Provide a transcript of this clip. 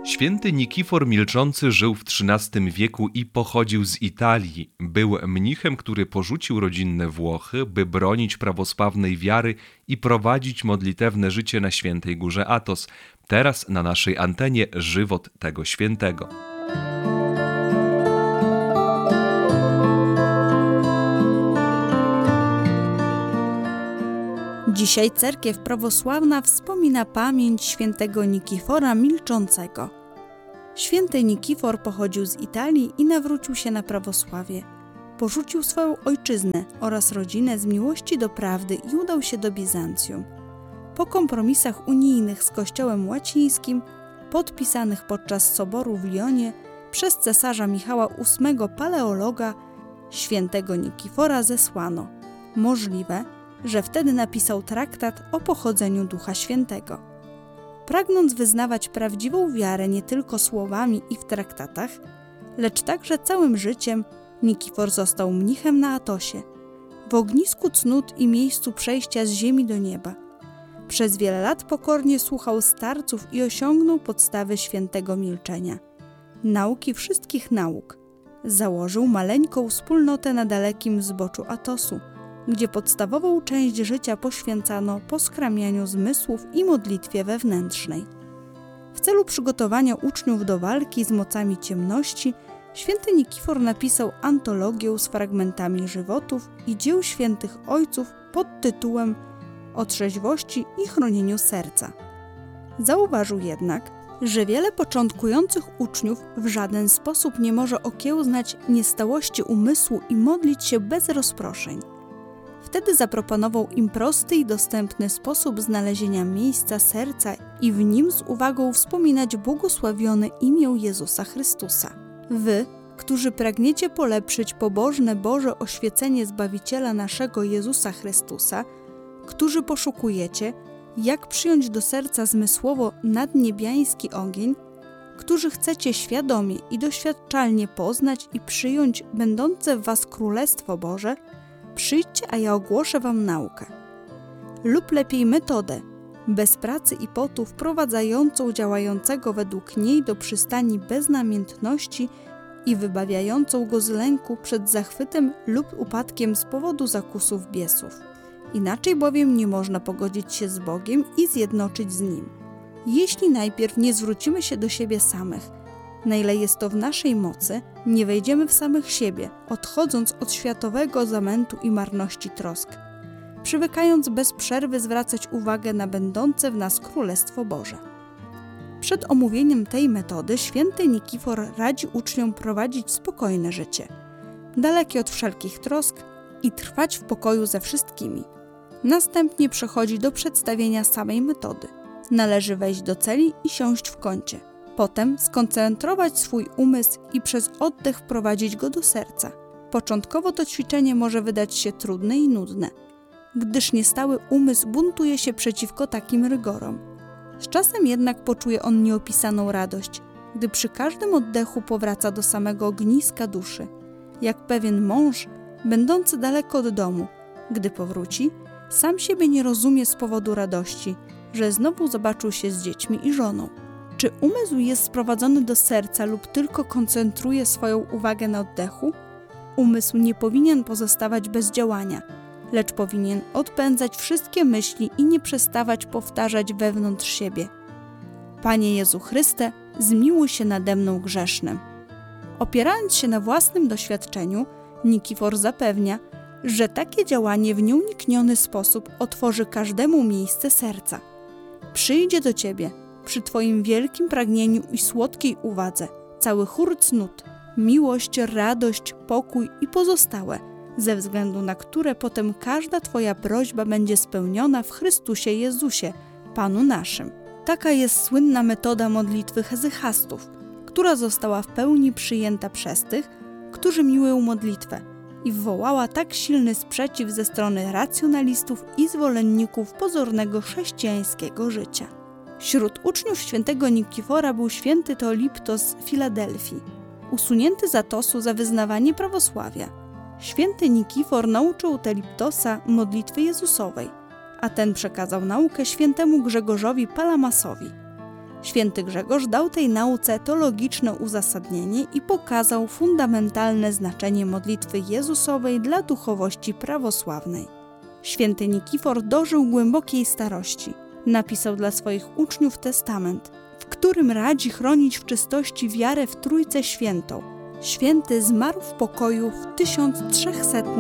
Święty Nikifor Milczący żył w XIII wieku i pochodził z Italii. Był mnichem, który porzucił rodzinne Włochy, by bronić prawosławnej wiary i prowadzić modlitewne życie na Świętej Górze Athos. Teraz na naszej antenie żywot tego świętego. Dzisiaj cerkiew prawosławna wspomina pamięć świętego Nikifora Milczącego. Święty Nikifor pochodził z Italii i nawrócił się na prawosławie. Porzucił swoją ojczyznę oraz rodzinę z miłości do prawdy i udał się do Bizancjum. Po kompromisach unijnych z Kościołem łacińskim, podpisanych podczas soboru w Lyonie przez cesarza Michała VIII Paleologa, świętego Nikifora zesłano. Możliwe, że wtedy napisał traktat o pochodzeniu Ducha Świętego. Pragnąc wyznawać prawdziwą wiarę nie tylko słowami i w traktatach, lecz także całym życiem, Nikifor został mnichem na Athosie, w ognisku cnót i miejscu przejścia z ziemi do nieba. Przez wiele lat pokornie słuchał starców i osiągnął podstawy świętego milczenia. Nauki wszystkich nauk. Założył maleńką wspólnotę na dalekim zboczu Athosu, gdzie podstawową część życia poświęcano poskramianiu zmysłów i modlitwie wewnętrznej. W celu przygotowania uczniów do walki z mocami ciemności, święty Nikifor napisał antologię z fragmentami żywotów i dzieł świętych ojców pod tytułem O trzeźwości i chronieniu serca. Zauważył jednak, że wiele początkujących uczniów w żaden sposób nie może okiełznać niestałości umysłu i modlić się bez rozproszeń. Wtedy zaproponował im prosty i dostępny sposób znalezienia miejsca serca i w nim z uwagą wspominać błogosławione imię Jezusa Chrystusa. Wy, którzy pragniecie polepszyć pobożne Boże oświecenie Zbawiciela naszego Jezusa Chrystusa, którzy poszukujecie, jak przyjąć do serca zmysłowo nadniebiański ogień, którzy chcecie świadomie i doświadczalnie poznać i przyjąć będące w was Królestwo Boże, przyjdźcie, a ja ogłoszę wam naukę. Lub lepiej metodę, bez pracy i potu wprowadzającą działającego według niej do przystani bez namiętności i wybawiającą go z lęku przed zachwytem lub upadkiem z powodu zakusów biesów. Inaczej bowiem nie można pogodzić się z Bogiem i zjednoczyć z Nim, jeśli najpierw nie zwrócimy się do siebie samych. Na ile jest to w naszej mocy, nie wejdziemy w samych siebie, odchodząc od światowego zamętu i marności trosk, przywykając bez przerwy zwracać uwagę na będące w nas Królestwo Boże. Przed omówieniem tej metody święty Nikifor radzi uczniom prowadzić spokojne życie, dalekie od wszelkich trosk i trwać w pokoju ze wszystkimi. Następnie przechodzi do przedstawienia samej metody. Należy wejść do celi i siąść w kącie. Potem skoncentrować swój umysł i przez oddech wprowadzić go do serca. Początkowo to ćwiczenie może wydać się trudne i nudne, gdyż niestały umysł buntuje się przeciwko takim rygorom. Z czasem jednak poczuje on nieopisaną radość, gdy przy każdym oddechu powraca do samego ogniska duszy, jak pewien mąż, będący daleko od domu. Gdy powróci, sam siebie nie rozumie z powodu radości, że znowu zobaczył się z dziećmi i żoną. Czy umysł jest sprowadzony do serca lub tylko koncentruje swoją uwagę na oddechu? Umysł nie powinien pozostawać bez działania, lecz powinien odpędzać wszystkie myśli i nie przestawać powtarzać wewnątrz siebie: Panie Jezu Chryste, zmiłuj się nade mną grzesznym. Opierając się na własnym doświadczeniu, Nikifor zapewnia, że takie działanie w nieunikniony sposób otworzy każdemu miejsce serca. Przyjdzie do Ciebie przy Twoim wielkim pragnieniu i słodkiej uwadze cały chór cnót, miłość, radość, pokój i pozostałe, ze względu na które potem każda Twoja prośba będzie spełniona w Chrystusie Jezusie, Panu naszym. Taka jest słynna metoda modlitwy hezychastów, która została w pełni przyjęta przez tych, którzy miłują modlitwę i wywołała tak silny sprzeciw ze strony racjonalistów i zwolenników pozornego chrześcijańskiego życia. Wśród uczniów świętego Nikifora był święty Teoliptos z Filadelfii, usunięty z Athosu za wyznawanie prawosławia. Święty Nikifor nauczył Teoliptosa modlitwy Jezusowej, a ten przekazał naukę świętemu Grzegorzowi Palamasowi. Święty Grzegorz dał tej nauce teologiczne uzasadnienie i pokazał fundamentalne znaczenie modlitwy Jezusowej dla duchowości prawosławnej. Święty Nikifor dożył głębokiej starości. Napisał dla swoich uczniów testament, w którym radzi chronić w czystości wiarę w Trójcę Świętą. Święty zmarł w pokoju w 1300